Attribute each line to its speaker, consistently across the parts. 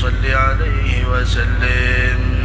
Speaker 1: صل عليه وسلم.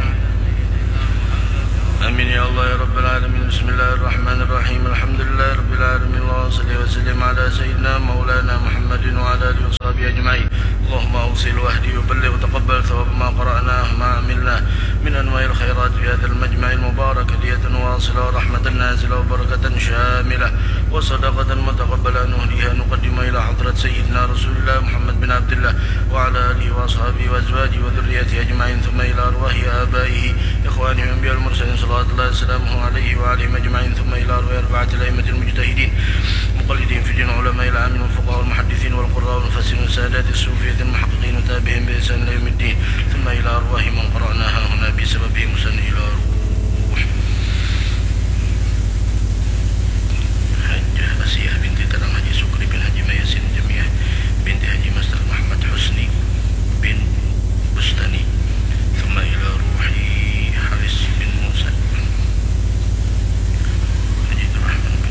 Speaker 1: آمين يا الله يا رب العالمين. بسم الله الرحمن الرحيم. الحمد لله رب العالمين. اللهم صل وسلم على سيدنا مولانا محمد وعلى آله وصحبه أجمعين. اللهم أوصل واهدي وبلغ وتقبل ثواب ما قرأناه ما عملناه من أنواع الخيرات في هذا المجمع المبارك هدية واصلة ورحمة نازلة وبركة شاملة وصدقة متقبلة نهديها نقدم إلى حضرة سيدنا رسول الله محمد بن عبد الله وعلى آله وأصحابه وأزواجه وذريته أجمعين، ثم إلى أرواح آبائه إخوانه الأنبياء المرسلين صلوات الله وسلامه عليه وعليهم أجمعين، ثم إلى أرواح أربعة الأئمة المجتهدين مقلدين في دين علماء العامين والفقهاء والمحدثين والقراء والمفسرين والسادات الصوفية المحققين وتابعين بإحسان إلى يوم الدين، ثم إلى أرواح من قرأناها هنا بسببهم مسن إلى روح حجة أسية بنت ترام حجي سكري بن حجي مياسين جميع بنت حجي مستر محمد حسني بن بستاني، ثم إلى روح حارس بن موسى نجيب الرحمن بن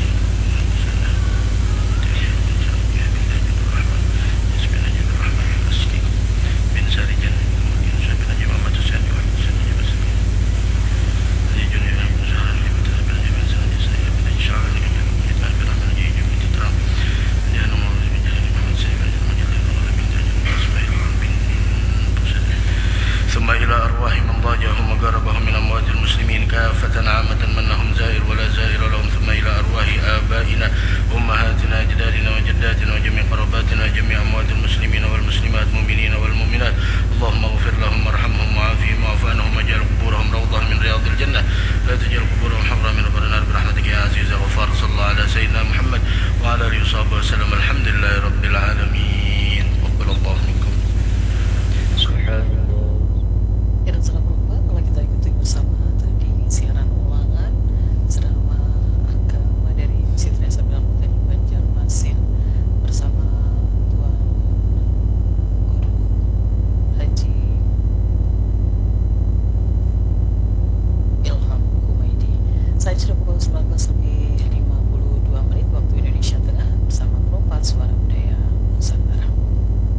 Speaker 1: ثم إلى أرواح من ضاجهم وقربهم من أموات المسلمين كافة عامة من لهم زائر ولا زائر لهم، ثم إلى أرواح آبائنا أمهاتنا أجدادنا وجداتنا وجميع قرباتنا جميع أموات المسلمين والمسلمات المؤمنين والمؤمنات، اللهم اغفر لهم وارحمهم وعافهم واعف عنهم واجعل قبورهم روضة من رياض الجنة، لا تجعل قبورهم حفرة من حفر النار برحمتك يا عزيز يا غفار. صلى الله على سيدنا محمد وعلى آله وصحبه وسلم. الحمد لله رب العالمين.